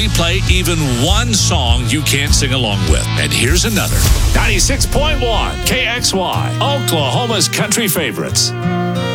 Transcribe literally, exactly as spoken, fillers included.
only play even one song you can't sing along with. And here's another. ninety-six point one K X Y, Oklahoma's country favorites.